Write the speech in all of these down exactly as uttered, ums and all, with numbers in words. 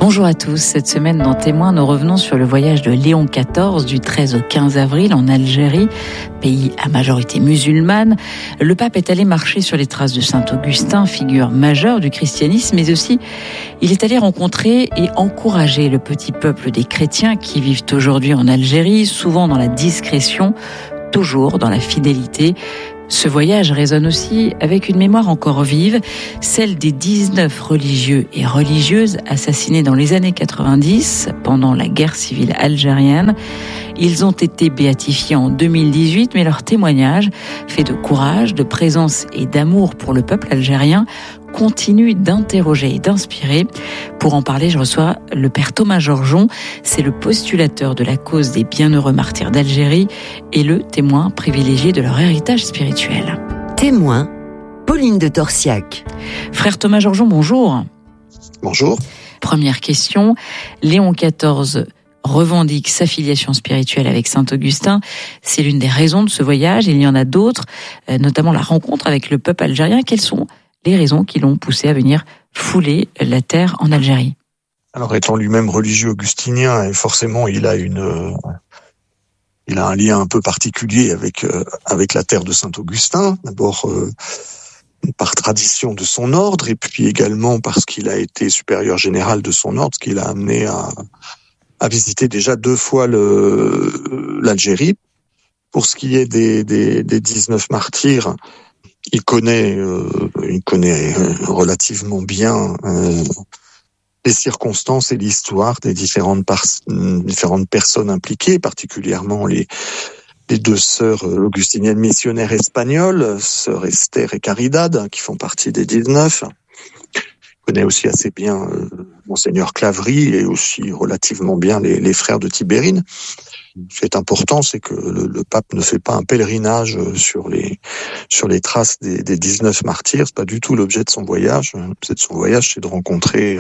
Bonjour à tous. Cette semaine dans Témoins, nous revenons sur le voyage de Léon quatorze du treize au quinze avril en Algérie, pays à majorité musulmane. Le pape est allé marcher sur les traces de saint Augustin, figure majeure du christianisme, mais aussi il est allé rencontrer et encourager le petit peuple des chrétiens qui vivent aujourd'hui en Algérie, souvent dans la discrétion, toujours dans la fidélité. Ce voyage résonne aussi avec une mémoire encore vive, celle des dix-neuf religieux et religieuses assassinés dans les années quatre-vingt-dix pendant la guerre civile algérienne. Ils ont été béatifiés en deux mille dix-huit, mais leur témoignage, fait de courage, de présence et d'amour pour le peuple algérien, continue d'interroger et d'inspirer. Pour en parler, je reçois le père Thomas Georgeon. C'est le postulateur de la cause des bienheureux martyrs d'Algérie et le témoin privilégié de leur héritage spirituel. Témoin, Pauline de Torsiac. Frère Thomas Georgeon, bonjour. Bonjour. Première question, Léon quatorze revendique sa filiation spirituelle avec saint Augustin. C'est l'une des raisons de ce voyage. Il y en a d'autres, notamment la rencontre avec le peuple algérien. Quelles sont les raisons qui l'ont poussé à venir fouler la terre en Algérie? Alors, étant lui-même religieux augustinien, et forcément, il a une, euh, il a un lien un peu particulier avec euh, avec la terre de saint Augustin. D'abord euh, par tradition de son ordre, et puis également parce qu'il a été supérieur général de son ordre, ce qui l'a amené à à visiter déjà deux fois le l'Algérie. Pour ce qui est des des, des dix-neuf martyrs, il connaît, euh, il connaît relativement bien euh, les circonstances et l'histoire des différentes par- différentes personnes impliquées, particulièrement les les deux sœurs augustiniennes missionnaires espagnoles, sœurs Esther et Caridad, qui font partie des dix-neuf. Il connaît aussi assez bien euh, Monseigneur Claverie et aussi relativement bien les, les frères de Tibérine. Ce qui est important, c'est que le, le pape ne fait pas un pèlerinage sur les sur les traces des, des dix-neuf martyrs. C'est pas du tout l'objet de son voyage. L'objet de son voyage, c'est de rencontrer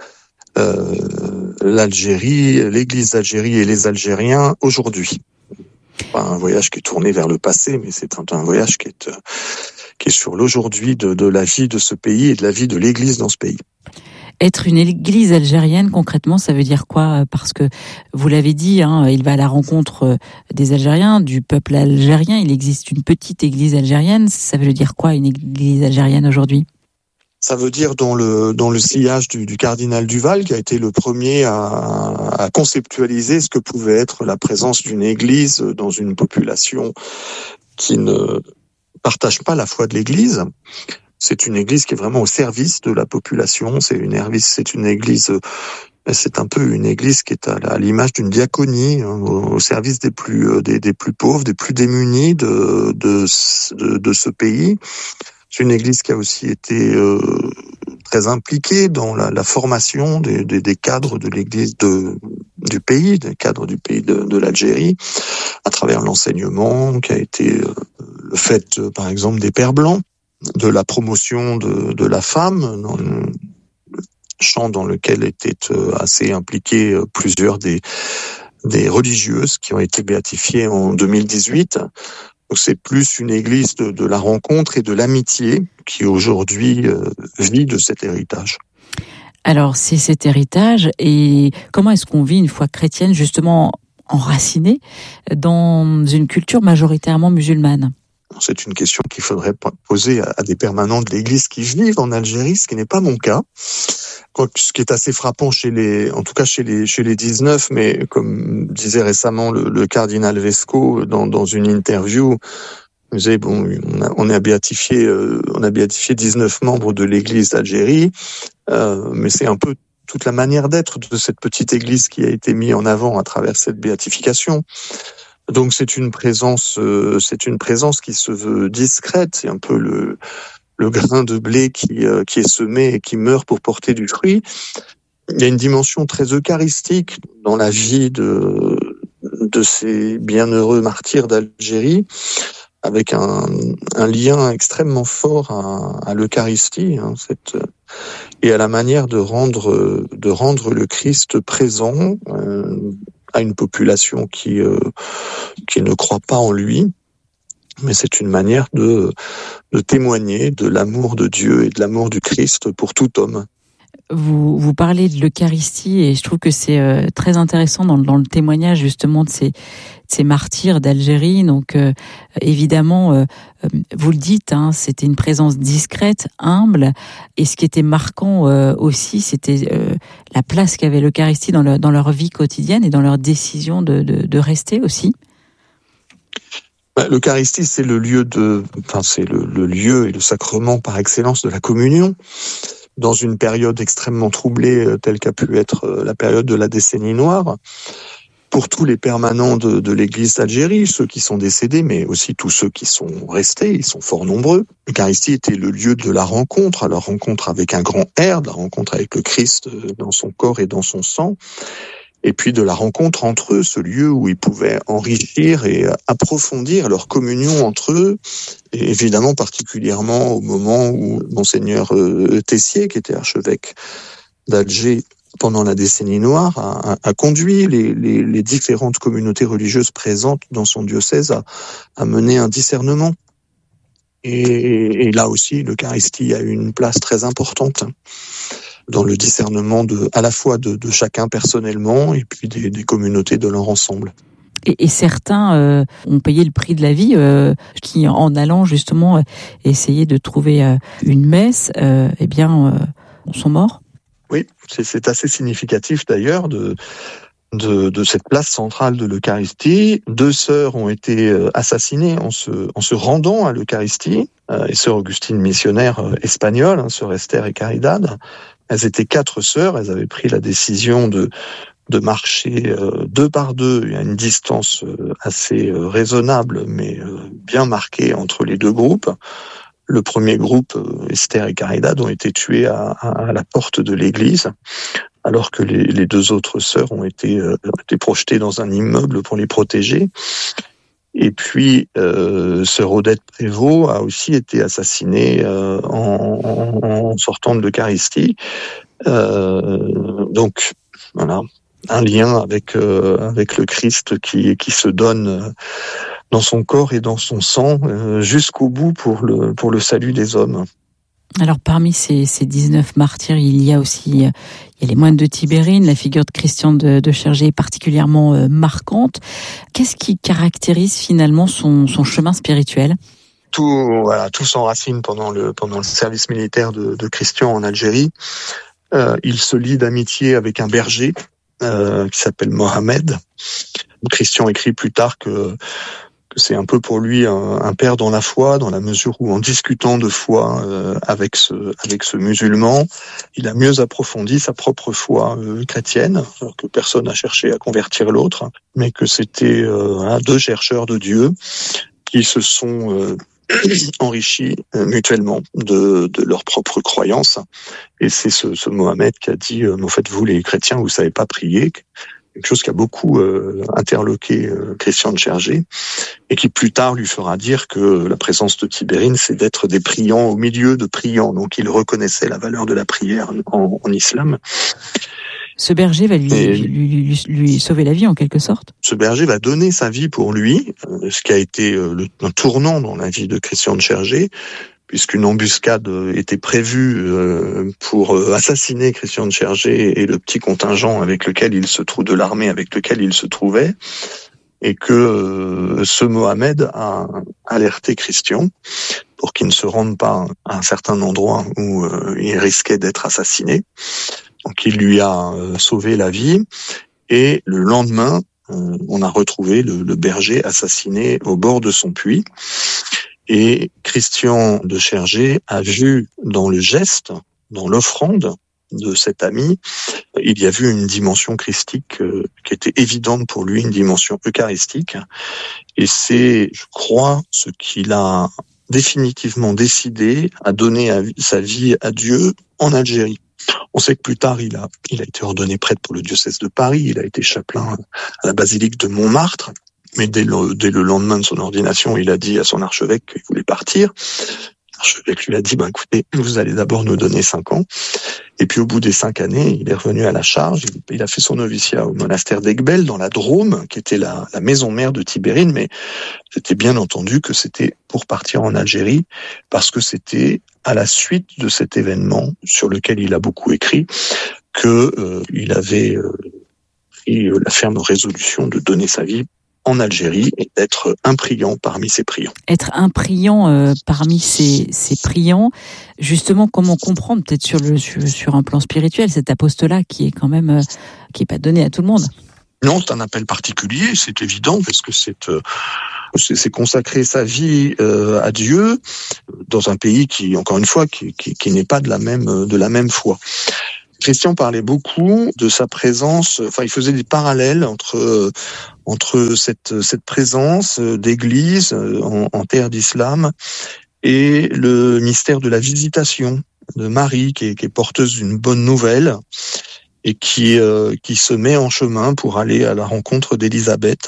euh, l'Algérie, l'Église d'Algérie et les Algériens aujourd'hui. C'est pas un voyage qui est tourné vers le passé, mais c'est un, un voyage qui est qui est sur l'aujourd'hui de, de la vie de ce pays et de la vie de l'Église dans ce pays. Être une église algérienne, concrètement, ça veut dire quoi? Parce que, vous l'avez dit, hein, il va à la rencontre des Algériens, du peuple algérien. Il existe une petite église algérienne. Ça veut dire quoi, une église algérienne aujourd'hui? Ça veut dire dans le dans le sillage du, du cardinal Duval, qui a été le premier à, à conceptualiser ce que pouvait être la présence d'une église dans une population qui ne partage pas la foi de l'église. C'est une église qui est vraiment au service de la population. C'est une église, c'est une église, c'est un peu une église qui est à l'image d'une diaconie, hein, au service des plus des, des plus pauvres, des plus démunis de de de, de ce pays. C'est une église qui a aussi été euh, très impliquée dans la, la formation des, des, des cadres de l'église de du pays, des cadres du pays de, de l'Algérie, à travers l'enseignement qui a été euh, le fait, euh, par exemple, des Pères blancs, de la promotion de, de la femme, dans le champ dans lequel étaient assez impliquées plusieurs des, des religieuses qui ont été béatifiées en deux mille dix-huit. Donc c'est plus une église de, de la rencontre et de l'amitié qui aujourd'hui euh, vit de cet héritage. Alors c'est cet héritage, et comment est-ce qu'on vit une foi chrétienne justement enracinée dans une culture majoritairement musulmane? C'est une question qu'il faudrait poser à des permanents de l'Église qui vivent en Algérie, ce qui n'est pas mon cas. Ce qui est assez frappant chez les, en tout cas chez les chez les dix-neuf, mais comme disait récemment le, le cardinal Vesco dans dans une interview, il disait bon, on a, on a béatifié euh, on a béatifié dix-neuf membres de l'Église d'Algérie, euh, mais c'est un peu toute la manière d'être de cette petite Église qui a été mise en avant à travers cette béatification. Donc c'est une présence, euh, c'est une présence qui se veut discrète. C'est un peu le le grain de blé qui euh, qui est semé et qui meurt pour porter du fruit. Il y a une dimension très eucharistique dans la vie de de ces bienheureux martyrs d'Algérie, avec un un lien extrêmement fort à, à l'Eucharistie, hein, cette et à la manière de rendre de rendre le Christ présent euh, à une population qui euh, qui ne croit pas en lui, mais c'est une manière de de témoigner de l'amour de Dieu et de l'amour du Christ pour tout homme. Vous, vous parlez de l'Eucharistie et je trouve que c'est euh, très intéressant dans, dans le témoignage justement de ces, de ces martyrs d'Algérie. Donc euh, évidemment, euh, vous le dites, hein, c'était une présence discrète, humble. Et ce qui était marquant euh, aussi, c'était euh, la place qu'avait l'Eucharistie dans, le, dans leur vie quotidienne et dans leur décision de, de, de rester aussi. L'Eucharistie, c'est le lieu de, enfin c'est le, le lieu et le sacrement par excellence de la communion. Dans une période extrêmement troublée telle qu'a pu être la période de la décennie noire, pour tous les permanents de, de l'Église d'Algérie, ceux qui sont décédés, mais aussi tous ceux qui sont restés, ils sont fort nombreux, l'Eucharistie était le lieu de la rencontre, la rencontre avec un grand R, de la rencontre avec le Christ dans son corps et dans son sang, et puis de la rencontre entre eux, ce lieu où ils pouvaient enrichir et approfondir leur communion entre eux, et évidemment particulièrement au moment où Monseigneur Tessier, qui était archevêque d'Alger pendant la décennie noire, a, a conduit les, les, les différentes communautés religieuses présentes dans son diocèse à, à mener un discernement. Et, et là aussi, l'Eucharistie a eu une place très importante dans le discernement de, à la fois de, de chacun personnellement et puis des, des communautés de leur ensemble. Et, et certains euh, ont payé le prix de la vie, euh, qui en allant justement euh, essayer de trouver euh, une messe, euh, eh bien, euh, sont morts. Oui, c'est, c'est assez significatif d'ailleurs de, de, de cette place centrale de l'Eucharistie. Deux sœurs ont été assassinées en se, en se rendant à l'Eucharistie, euh, et sœur Augustine missionnaire euh, espagnole, hein, sœur Esther et Caridad. Elles étaient quatre sœurs, elles avaient pris la décision de, de marcher euh, deux par deux à une distance euh, assez euh, raisonnable, mais euh, bien marquée entre les deux groupes. Le premier groupe, euh, Esther et Caridad, ont été tués à, à, à la porte de l'église, alors que les, les deux autres sœurs ont été, euh, été projetées dans un immeuble pour les protéger. Et puis, euh, sœur Odette Prévost a aussi été assassinée euh, en, en, en sortant de l'Eucharistie. Euh, donc, voilà, un lien avec euh, avec le Christ qui qui se donne dans son corps et dans son sang euh, jusqu'au bout pour le pour le salut des hommes. Alors parmi ces, ces dix-neuf martyrs, il y a aussi il y a les moines de Tibérine. La figure de Christian de, de Chergé est particulièrement euh, marquante. Qu'est-ce qui caractérise finalement son, son chemin spirituel ? Tout, voilà, tout s'enracine pendant le pendant le service militaire de, de Christian en Algérie. Euh, il se lie d'amitié avec un berger euh, qui s'appelle Mohamed. Christian écrit plus tard que c'est un peu pour lui un, un père dans la foi, dans la mesure où en discutant de foi euh, avec ce avec ce musulman, il a mieux approfondi sa propre foi euh, chrétienne, alors que personne n'a cherché à convertir l'autre, mais que c'était euh, hein, deux chercheurs de Dieu qui se sont euh, enrichis euh, mutuellement de de leur propre croyance. Et c'est ce, ce Mohamed qui a dit euh, en fait vous les chrétiens vous savez pas prier. Quelque chose qui a beaucoup euh, interloqué euh, Christian de Chergé et qui plus tard lui fera dire que la présence de Tibérine, c'est d'être des priants au milieu de priants. Donc il reconnaissait la valeur de la prière en, en islam. Ce berger va lui, lui, lui, lui sauver la vie en quelque sorte. Ce berger va donner sa vie pour lui, euh, ce qui a été euh, le, un tournant dans la vie de Christian de Chergé, puisqu'une embuscade était prévue pour assassiner Christian de Chergé et le petit contingent avec lequel il se trouve, de l'armée avec lequel il se trouvait, et que ce Mohamed a alerté Christian pour qu'il ne se rende pas à un certain endroit où il risquait d'être assassiné. Donc il lui a sauvé la vie, et le lendemain, on a retrouvé le, le berger assassiné au bord de son puits. Et Christian de Chergé a vu dans le geste, dans l'offrande de cet ami, il y a vu une dimension christique euh, qui était évidente pour lui, une dimension eucharistique. Et c'est, je crois, ce qu'il a définitivement décidé à donner à, sa vie à Dieu en Algérie. On sait que plus tard, il a, il a été ordonné prêtre pour le diocèse de Paris, il a été chapelain à la basilique de Montmartre. Mais dès le, dès le lendemain de son ordination, il a dit à son archevêque qu'il voulait partir. L'archevêque lui a dit, ben, écoutez, vous allez d'abord nous donner cinq ans. Et puis au bout des cinq années, il est revenu à la charge. Il, il a fait son noviciat au monastère d'Aigbel, dans la Drôme, qui était la, la maison mère de Tibérine. Mais c'était bien entendu que c'était pour partir en Algérie, parce que c'était à la suite de cet événement, sur lequel il a beaucoup écrit, que euh, il avait euh, pris la ferme résolution de donner sa vie en Algérie et d'être un priant parmi ses priants. Être un priant euh, parmi ses, ses priants, justement, comment comprendre, peut-être sur, le, sur, sur un plan spirituel, cet apostolat qui est quand même euh, qui est pas donné à tout le monde? Non, c'est un appel particulier, c'est évident, parce que c'est, euh, c'est, c'est consacrer sa vie euh, à Dieu dans un pays qui, encore une fois, qui, qui, qui n'est pas de la même de la même foi. Christian parlait beaucoup de sa présence, enfin il faisait des parallèles entre entre cette cette présence d'église en, en terre d'islam et le mystère de la visitation de Marie qui est, qui est porteuse d'une bonne nouvelle et qui euh, qui se met en chemin pour aller à la rencontre d'Élisabeth.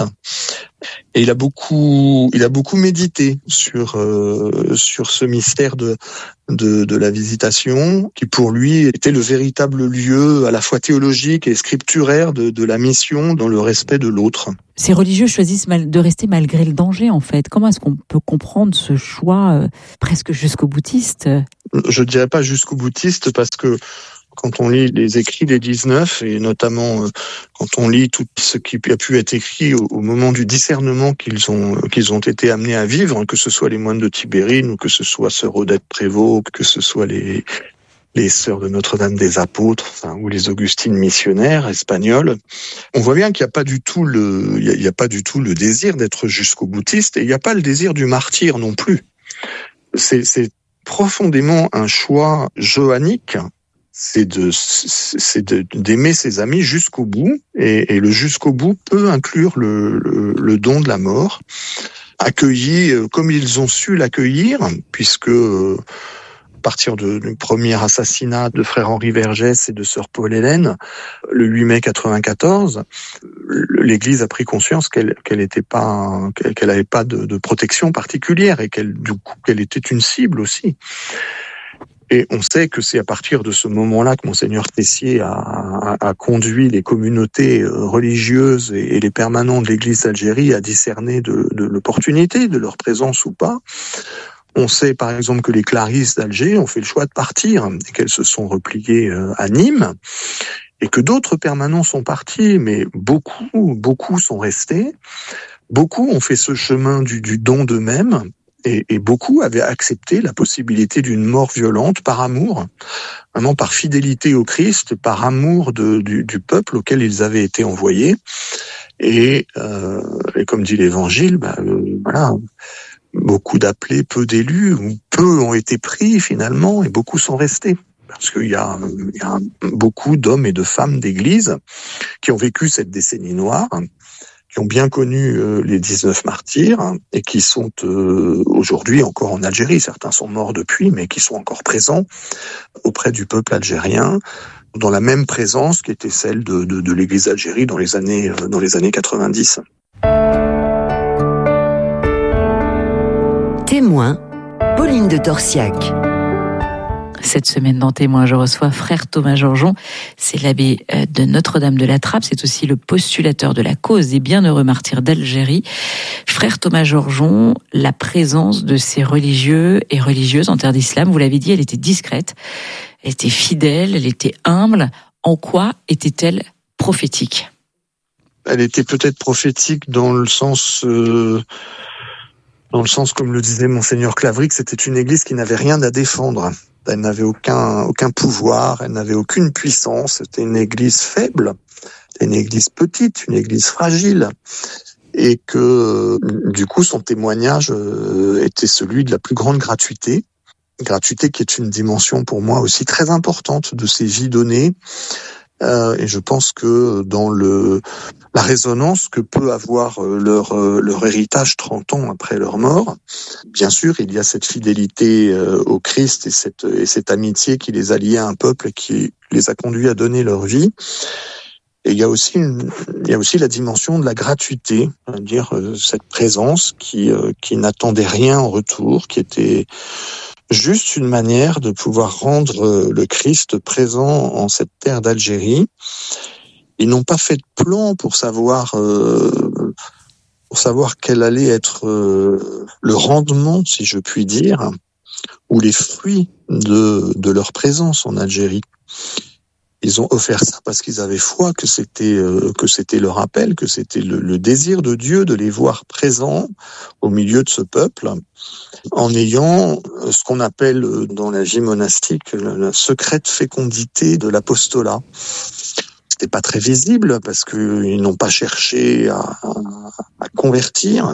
Et il a beaucoup, il a beaucoup médité sur euh, sur ce mystère de, de de la visitation, qui pour lui était le véritable lieu à la fois théologique et scripturaire de de la mission dans le respect de l'autre. Ces religieux choisissent mal, de rester malgré le danger, en fait. Comment est-ce qu'on peut comprendre ce choix euh, presque jusqu'au boutiste? Je dirais pas jusqu'au boutiste, parce que quand on lit les écrits des dix-neuf, et notamment euh, quand on lit tout ce qui a pu être écrit au, au moment du discernement qu'ils ont qu'ils ont été amenés à vivre, que ce soit les moines de Tibérine, ou que ce soit sœur Odette Prévost, que ce soit les les sœurs de Notre-Dame des Apôtres, enfin, ou les Augustines missionnaires espagnoles, on voit bien qu'il n'y a pas du tout le il y a, il y a pas du tout le désir d'être jusqu'au boutiste, et il n'y a pas le désir du martyr non plus. C'est c'est profondément un choix joannique. C'est de, c'est de, d'aimer ses amis jusqu'au bout, et, et le jusqu'au bout peut inclure le, le, le don de la mort, accueilli comme ils ont su l'accueillir, puisque à partir de, du premier assassinat de frère Henri Vergès et de sœur Paul-Hélène, le huit mai quatre-vingt-quatorze, l'Église a pris conscience qu'elle qu'elle était pas qu'elle avait pas de, de protection particulière, et qu'elle du coup qu'elle était une cible aussi. Et on sait que c'est à partir de ce moment-là que Monseigneur Tessier a, a, a conduit les communautés religieuses et, et les permanents de l'Église d'Algérie à discerner de, de l'opportunité de leur présence ou pas. On sait par exemple que les Clarisses d'Alger ont fait le choix de partir et qu'elles se sont repliées à Nîmes, et que d'autres permanents sont partis, mais beaucoup, beaucoup sont restés. Beaucoup ont fait ce chemin du, du don d'eux-mêmes. Et, et beaucoup avaient accepté la possibilité d'une mort violente par amour, vraiment par fidélité au Christ, par amour de, du, du peuple auquel ils avaient été envoyés. Et, euh, et comme dit l'Évangile, bah, euh, voilà, beaucoup d'appelés, peu d'élus, ou peu ont été pris finalement, et beaucoup sont restés. Parce qu'il y a, il y a beaucoup d'hommes et de femmes d'Église qui ont vécu cette décennie noire, qui ont bien connu euh, les dix-neuf martyrs, hein, et qui sont euh, aujourd'hui encore en Algérie. Certains sont morts depuis, mais qui sont encore présents auprès du peuple algérien, dans la même présence qui était celle de, de, de l'Église d'Algérie dans les années, euh, dans les années quatre-vingt-dix. Témoin, Pauline de Torsiac. Cette semaine dans Témoin, je reçois frère Thomas Georgeon. C'est l'abbé de Notre-Dame de la Trappe. C'est aussi le postulateur de la cause des bienheureux martyrs d'Algérie. Frère Thomas Georgeon, la présence de ces religieux et religieuses en terre d'islam, vous l'avez dit, elle était discrète, elle était fidèle, elle était humble. En quoi était-elle prophétique? Elle était peut-être prophétique dans le sens... Euh... Dans le sens, comme le disait Monseigneur Clavry, que c'était une église qui n'avait rien à défendre. Elle n'avait aucun, aucun pouvoir, elle n'avait aucune puissance. C'était une église faible, une église petite, une église fragile. Et que, du coup, son témoignage était celui de la plus grande gratuité. Gratuité qui est une dimension pour moi aussi très importante de ces vies données. Euh, et je pense que dans le la résonance que peut avoir leur leur héritage trente ans après leur mort, bien sûr, il y a cette fidélité au Christ et cette et cette amitié qui les a liés à un peuple et qui les a conduits à donner leur vie. Et il y a aussi une, il y a aussi la dimension de la gratuité, c'est-à-dire cette présence qui qui n'attendait rien en retour, qui était juste une manière de pouvoir rendre le Christ présent en cette terre d'Algérie. Ils n'ont pas fait de plan pour savoir euh, pour savoir quel allait être euh, le rendement, si je puis dire, ou les fruits de de leur présence en Algérie. Ils ont offert ça parce qu'ils avaient foi que c'était euh, que c'était leur appel, que c'était le, le désir de Dieu de les voir présents au milieu de ce peuple, en ayant ce qu'on appelle dans la vie monastique la secrète fécondité de l'apostolat. C'était pas très visible parce qu'ils n'ont pas cherché à, à, à convertir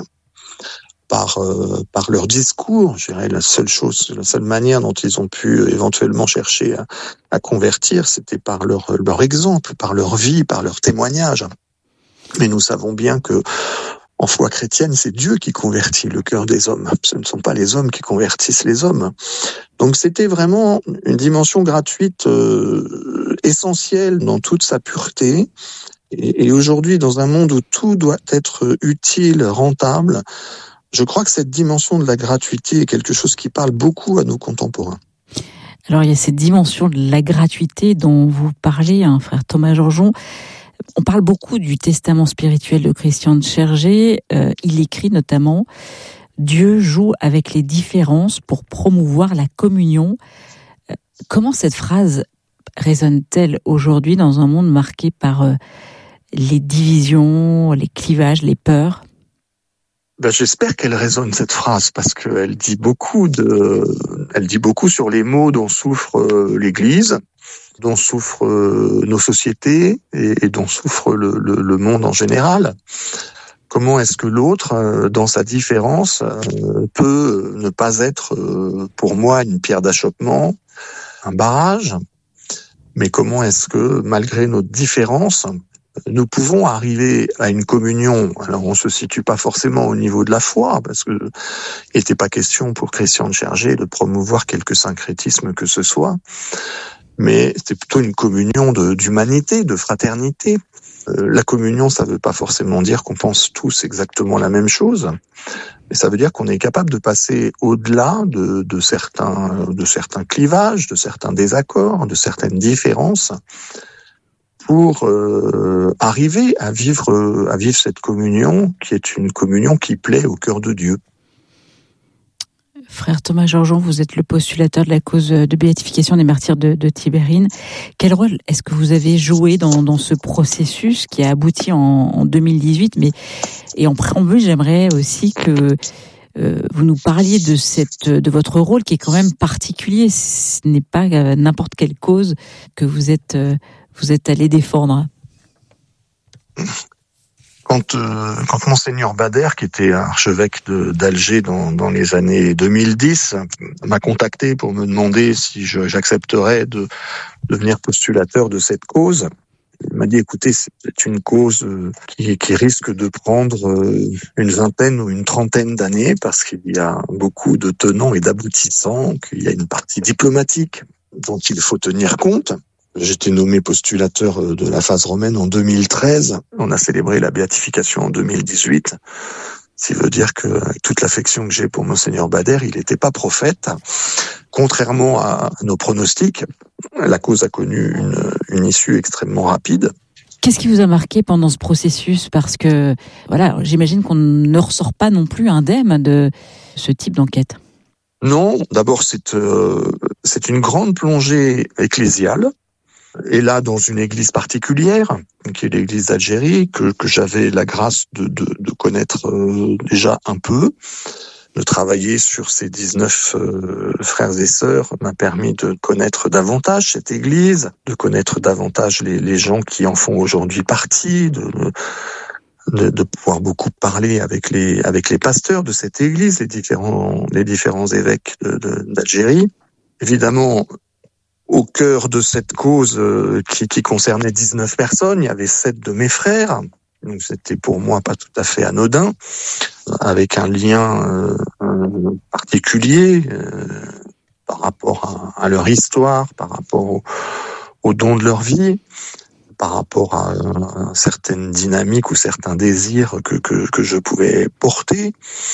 par euh, par leur discours. Je dirais la seule chose, la seule manière dont ils ont pu éventuellement chercher à, à convertir, c'était par leur leur exemple, par leur vie, par leur témoignage. Mais nous savons bien que en foi chrétienne, c'est Dieu qui convertit le cœur des hommes. Ce ne sont pas les hommes qui convertissent les hommes. Donc c'était vraiment une dimension gratuite euh, essentielle dans toute sa pureté. Et, et aujourd'hui, dans un monde où tout doit être utile, rentable, je crois que cette dimension de la gratuité est quelque chose qui parle beaucoup à nos contemporains. Alors il y a cette dimension de la gratuité dont vous parlez, hein, frère Thomas Georgeon. On parle beaucoup du testament spirituel de Christian de Chergé. Euh, il écrit notamment « Dieu joue avec les différences pour promouvoir la communion ». Euh, comment cette phrase résonne-t-elle aujourd'hui dans un monde marqué par euh, les divisions, les clivages, les peurs ? Ben, j'espère qu'elle résonne, cette phrase, parce qu'elle dit beaucoup de, elle dit beaucoup sur les maux dont souffre euh, l'Église, dont souffrent euh, nos sociétés et, et dont souffre le, le, le monde en général. Comment est-ce que l'autre, euh, dans sa différence, euh, peut ne pas être, euh, pour moi, une pierre d'achoppement, un barrage, mais comment est-ce que, malgré notre différence, nous pouvons arriver à une communion. Alors, on se situe pas forcément au niveau de la foi, parce que il n'était pas question pour Christian de Chergé de promouvoir quelque syncrétisme que ce soit, mais c'était plutôt une communion de, d'humanité, de fraternité. Euh, la communion, ça veut pas forcément dire qu'on pense tous exactement la même chose, mais ça veut dire qu'on est capable de passer au-delà de, de certains, de certains clivages, de certains désaccords, de certaines différences, pour euh, arriver à vivre euh, à vivre cette communion qui est une communion qui plaît au cœur de Dieu. Frère Thomas Georgeon, vous êtes le postulateur de la cause de béatification des martyrs de, de Tibérine. Quel rôle est-ce que vous avez joué dans, dans ce processus qui a abouti en, en deux mille dix-huit, mais et en préambule, j'aimerais aussi que euh, vous nous parliez de cette de votre rôle qui est quand même particulier. Ce n'est pas n'importe quelle cause que vous êtes euh, vous êtes allé défendre. Quand, euh, quand Monseigneur Bader, qui était archevêque de, d'Alger dans, dans les années deux mille dix, m'a contacté pour me demander si je, j'accepterais de devenir postulateur de cette cause, il m'a dit, écoutez, c'est une cause qui, qui risque de prendre une vingtaine ou une trentaine d'années parce qu'il y a beaucoup de tenants et d'aboutissants, qu'il y a une partie diplomatique dont il faut tenir compte. J'étais nommé postulateur de la phase romaine en deux mille treize. On a célébré la béatification en deux mille dix-huit. Ce qui veut dire que, avec toute l'affection que j'ai pour Monseigneur Bader, il n'était pas prophète. Contrairement à nos pronostics, la cause a connu une, une issue extrêmement rapide. Qu'est-ce qui vous a marqué pendant ce processus ? Parce que, voilà, j'imagine qu'on ne ressort pas non plus indemne de ce type d'enquête. Non, d'abord, c'est, euh, c'est une grande plongée ecclésiale. Et là, dans une église particulière, qui est l'église d'Algérie, que, que j'avais la grâce de, de, de connaître euh, déjà un peu, de travailler sur ces dix-neuf euh, frères et sœurs m'a permis de connaître davantage cette église, de connaître davantage les, les gens qui en font aujourd'hui partie, de, de, de pouvoir beaucoup parler avec les, avec les pasteurs de cette église, les différents, les différents évêques de, de, d'Algérie. Évidemment, au cœur de cette cause qui, qui concernait dix-neuf personnes, il y avait sept de mes frères, donc c'était pour moi pas tout à fait anodin, avec un lien euh, particulier euh, par rapport à, à leur histoire, par rapport au, au don de leur vie, par rapport à, à certaines dynamiques ou certains désirs que, que, que je pouvais porter.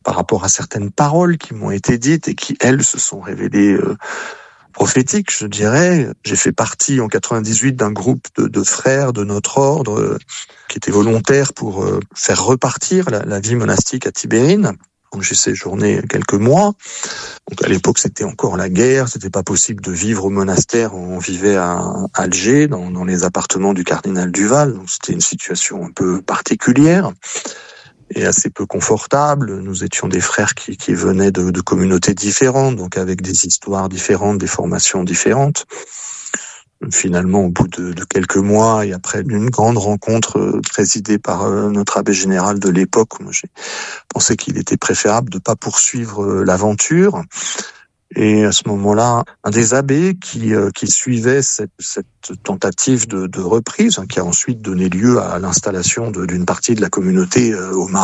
par rapport à certaines paroles qui m'ont été dites et qui, elles, se sont révélées euh, prophétiques, je dirais. J'ai fait partie en quatre-vingt-dix-huit d'un groupe de, de frères de notre ordre euh, qui était volontaire pour euh, faire repartir la, la vie monastique à Tibérine. Donc j'ai séjourné quelques mois. Donc à l'époque c'était encore la guerre, c'était pas possible de vivre au monastère. On vivait à Alger, dans, dans les appartements du cardinal Duval. Donc c'était une situation un peu particulière et assez peu confortable. Nous étions des frères qui, qui venaient de, de communautés différentes, donc avec des histoires différentes, des formations différentes. Finalement, au bout de, de quelques mois et après une grande rencontre présidée par notre abbé général de l'époque, moi, j'ai pensé qu'il était préférable de pas poursuivre l'aventure. Et à ce moment-là, un des abbés qui, qui suivait cette, cette tentative de, de reprise, hein, qui a ensuite donné lieu à l'installation de, d'une partie de la communauté au Maroc,